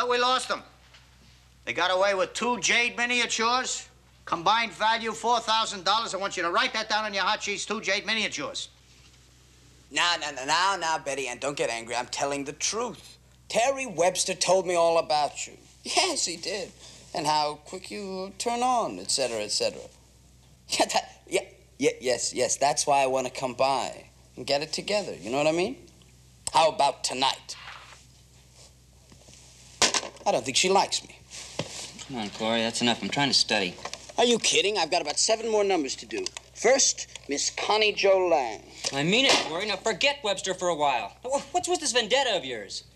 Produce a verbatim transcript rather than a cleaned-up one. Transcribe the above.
Well, we lost them. They got away with two Jade miniatures. Combined value, four thousand dollars. I want you to write that down on your hot sheets, two Jade miniatures. Now, now, now, now, now, Betty Ann, don't get angry. I'm telling the truth. Terry Webster told me all about you. Yes, he did. And how quick you turn on, et cetera, et cetera. Yeah, that, yeah, yeah, yes, yes. That's why I want to come by and get it together. You know what I mean? How about tonight? I don't think she likes me. Come on, Corey, that's enough. I'm trying to study. Are you kidding? I've got about seven more numbers to do. First, Miss Connie Jo Lang. I mean it, Corey. Now forget Webster for a while. What's with this vendetta of yours?